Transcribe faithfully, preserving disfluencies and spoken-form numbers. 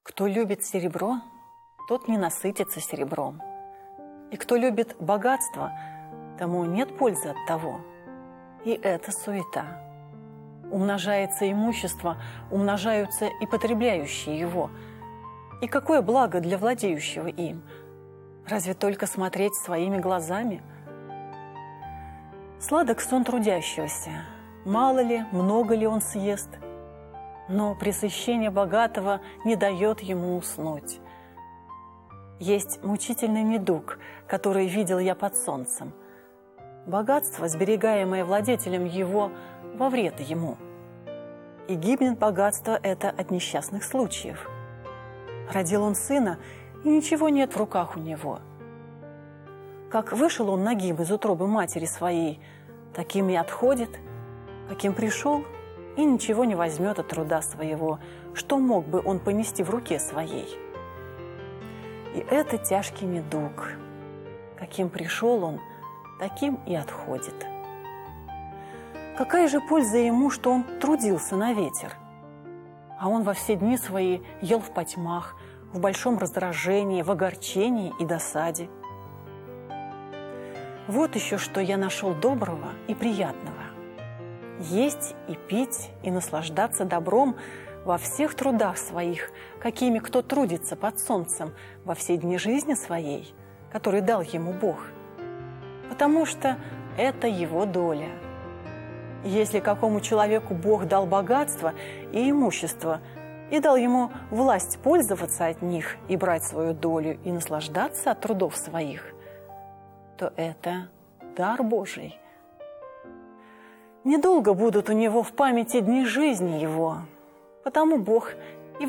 Кто любит серебро, тот не насытится серебром. И кто любит богатство, тому нет пользы от того. И это суета. Умножается имущество, умножаются и потребляющие его. И какое благо для владеющего им? Разве только смотреть своими глазами? Сладок сон трудящегося. Мало ли, много ли он съест, но пресыщение богатого не дает ему уснуть. Есть мучительный недуг, который видел я под солнцем. Богатство, сберегаемое владетелем его, во вред ему. И гибнет богатство это от несчастных случаев. Родил он сына, и ничего нет в руках у него. Как вышел он нагим из утробы матери своей, таким и отходит, каким пришел, и ничего не возьмет от труда своего, что мог бы он понести в руке своей. И это тяжкий недуг. Каким пришел он, таким и отходит. Какая же польза ему, что он трудился на ветер? А он во все дни свои ел в потьмах, в большом раздражении, в огорчении и досаде. Вот еще что я нашел доброго и приятного. Есть и пить, и наслаждаться добром во всех трудах своих, какими кто трудится под солнцем во все дни жизни своей, который дал ему Бог. Потому что это его доля. Если какому человеку Бог дал богатство и имущество, и дал ему власть пользоваться от них и брать свою долю и наслаждаться от трудов своих, то это дар Божий. Недолго будут у него в памяти дни жизни его, потому Бог